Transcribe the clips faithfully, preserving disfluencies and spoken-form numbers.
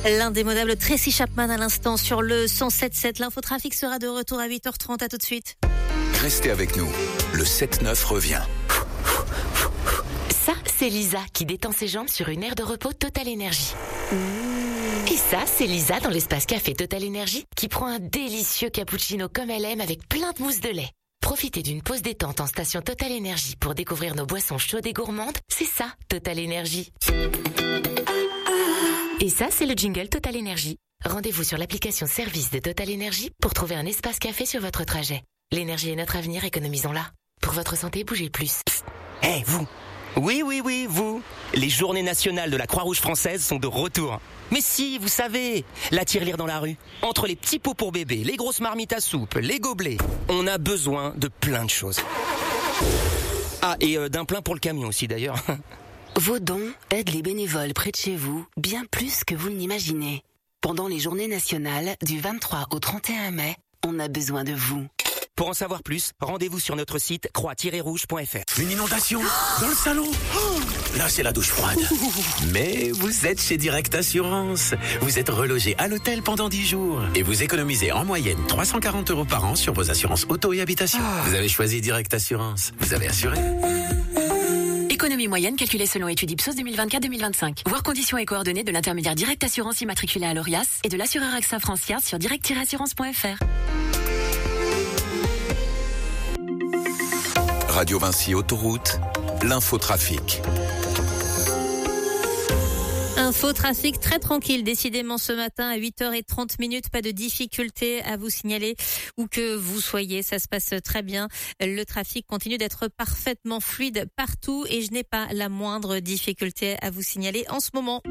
L'indémodable Tracy Chapman à l'instant sur le cent sept sept. L'infotrafic sera de retour à huit heures trente. À tout de suite. Restez avec nous. Le sept neuf revient. Ça, c'est Lisa qui détend ses jambes sur une aire de repos Total Energy. Et ça, c'est Lisa dans l'espace café Total Energy qui prend un délicieux cappuccino comme elle aime avec plein de mousse de lait. Profitez d'une pause détente en station Total Energy pour découvrir nos boissons chaudes et gourmandes. C'est ça, Total Energy. Et ça, c'est le jingle Total Energy. Rendez-vous sur l'application service de Total Energy pour trouver un espace café sur votre trajet. L'énergie est notre avenir, économisons-la. Pour votre santé, bougez plus. Hé, hey, vous! Oui, oui, oui, vous! Les journées nationales de la Croix-Rouge française sont de retour. Mais si, vous savez, la tirelire dans la rue, entre les petits pots pour bébés, les grosses marmites à soupe, les gobelets, on a besoin de plein de choses. Ah, et euh, d'un plein pour le camion aussi d'ailleurs. Vos dons aident les bénévoles près de chez vous bien plus que vous ne l'imaginez. Pendant les journées nationales du vingt-trois au trente et un mai, on a besoin de vous. Pour en savoir plus, rendez-vous sur notre site croix tiret rouge point f r. Une inondation dans le salon. Oh, là, c'est la douche froide. Mais vous êtes chez Direct Assurance. Vous êtes relogé à l'hôtel pendant dix jours. Et vous économisez en moyenne trois cent quarante euros par an sur vos assurances auto et habitation. Ah. Vous avez choisi Direct Assurance. Vous avez assuré. Économie moyenne calculée selon étude Ipsos deux mille vingt-quatre deux mille vingt-cinq. Voir conditions et coordonnées de l'intermédiaire Direct Assurance immatriculé à l'Orias et de l'assureur AXA Francia sur direct tiret assurance point f r. Radio Vinci Autoroute, l'infotrafic. Infotrafic très tranquille, décidément ce matin à huit heures trente minutes, pas de difficulté à vous signaler où que vous soyez, ça se passe très bien. Le trafic continue d'être parfaitement fluide partout et je n'ai pas la moindre difficulté à vous signaler en ce moment.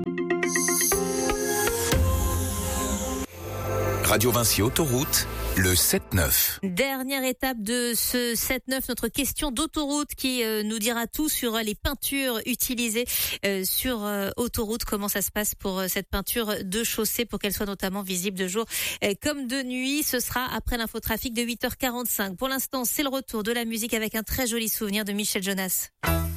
Radio Vinci Autoroute, le sept neuf. Dernière étape de ce sept neuf, notre question d'autoroute qui euh, nous dira tout sur les peintures utilisées euh, sur euh, autoroute. Comment ça se passe pour euh, cette peinture de chaussée pour qu'elle soit notamment visible de jour euh, comme de nuit. Ce sera après l'infotrafic de huit heures quarante-cinq. Pour l'instant, c'est le retour de la musique avec un très joli souvenir de Michel Jonas.